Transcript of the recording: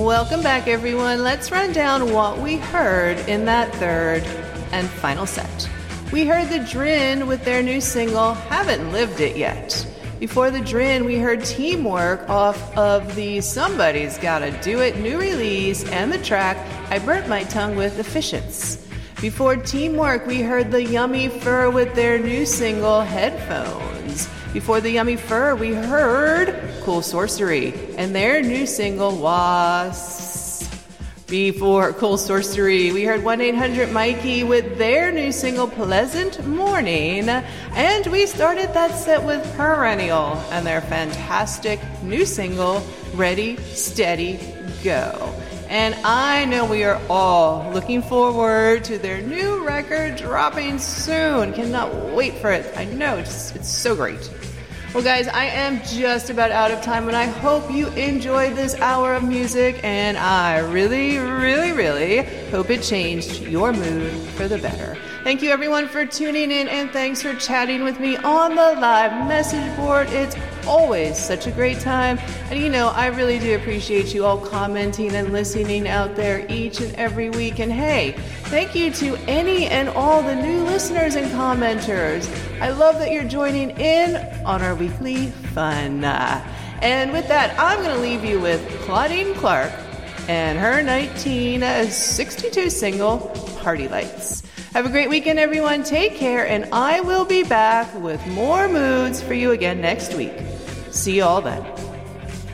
Welcome back, everyone. Let's run down what we heard in that third and final set. We heard the Drin with their new single, Haven't Lived It Yet. Before the Drin, we heard Teamwork off of the Somebody's Gotta Do It new release and the track I Burnt My Tongue with Efficience. Before Teamwork, we heard the Yummy Fur with their new single, Headphones. Before the Yummy Fur, we heard Cool Sorcery and their new single, Wasp. Before Cool Sorcery, we heard 1-800-Mikey with their new single, Pleasant Morning. And we started that set with Perennial and their fantastic new single, Ready, Steady, Go. And I know we are all looking forward to their new record dropping soon. Cannot wait for it. I know, it's so great. Well, guys, I am just about out of time, and I hope you enjoyed this hour of music, and I really, really, really hope it changed your mood for the better. Thank you, everyone, for tuning in, and thanks for chatting with me on the live message board. It's always such a great time, and you know, I really do appreciate you all commenting and listening out there each and every week. And hey, thank you to any and all the new listeners and commenters. I love that you're joining in on our weekly fun. And with that, I'm going to leave you with Claudine Clark and her 1962 single, Party Lights. Have a great weekend, everyone. Take care, and I will be back with more moods for you again next week. See you all then.